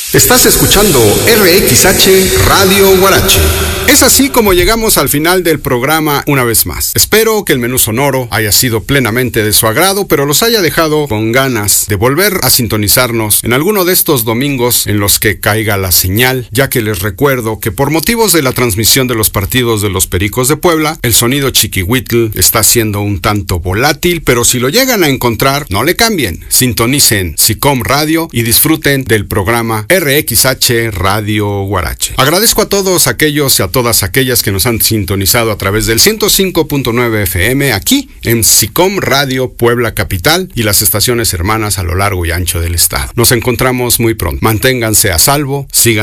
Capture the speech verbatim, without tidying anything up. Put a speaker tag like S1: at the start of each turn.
S1: Estás escuchando R X H Radio Huarache. Es así como llegamos al final del programa una vez más. Espero que el menú sonoro haya sido plenamente de su agrado, pero los haya dejado con ganas de volver a sintonizarnos en alguno de estos domingos en los que caiga la señal, ya que les recuerdo que por motivos de la transmisión de los partidos de los Pericos de Puebla, el sonido chiquihuitl está siendo un tanto volátil, pero si lo llegan a encontrar, no le cambien. Sintonicen SICOM Radio y disfruten del programa R X H Radio Huarache. Agradezco a todos aquellos y a todas aquellas que nos han sintonizado a través del ciento cinco punto nueve F M aquí en SICOM Radio Puebla Capital y las estaciones hermanas a lo largo y ancho del estado. Nos encontramos muy pronto. Manténganse a salvo, sigan